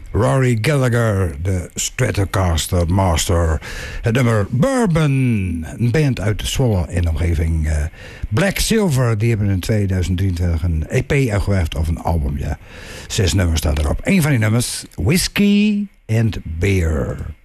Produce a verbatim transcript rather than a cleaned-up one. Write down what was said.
Rory Gallagher, de Stratocaster Master. Het nummer Bourbon, een band uit Zwolle in de omgeving. Uh, Black Silver, die hebben in tweeduizend drieëntwintig een E P uitgebracht, of een album, ja. Zes nummers staan erop. Eén van die nummers, Whiskey and Beer.